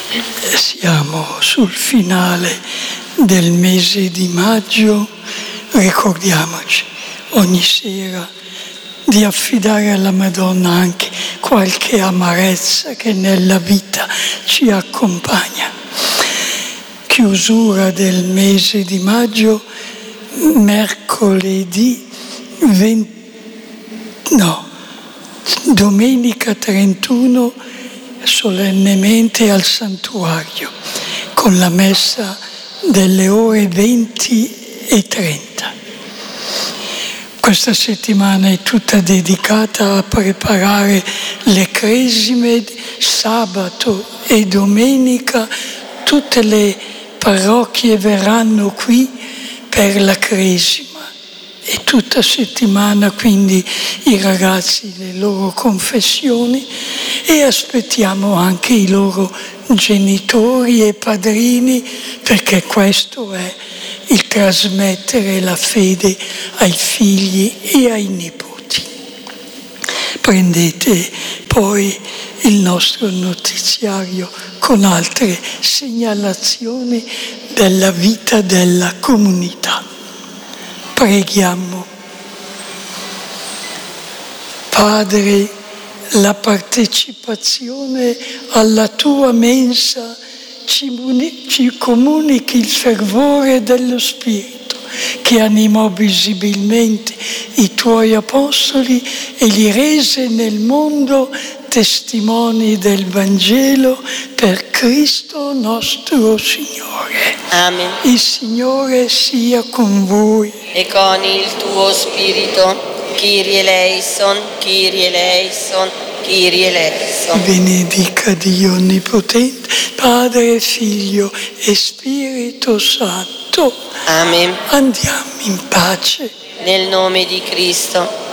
Siamo sul finale del mese di maggio, ricordiamoci ogni sera di affidare alla Madonna anche qualche amarezza che nella vita ci accompagna. Chiusura del mese di maggio, domenica 31 solennemente al santuario con la messa delle ore 20 e 30. Questa settimana è tutta dedicata a preparare le cresime. Sabato e domenica tutte le parrocchie verranno qui per la cresima. E tutta settimana quindi i ragazzi le loro confessioni e aspettiamo anche i loro genitori e padrini, perché questo è il trasmettere la fede ai figli e ai nipoti. Prendete poi il nostro notiziario con altre segnalazioni della vita della comunità. Preghiamo. Padre, la partecipazione alla tua mensa ci comunichi il fervore dello Spirito che animò visibilmente i tuoi apostoli e li rese nel mondo testimoni del Vangelo per Cristo nostro Signore. Amen. Il Signore sia con voi. E con il tuo spirito. Kyrie eleison, Kyrie eleison, Kyrie eleison. Benedica Dio Onnipotente, Padre, Figlio e Spirito Santo. Amen. Andiamo in pace. Nel nome di Cristo.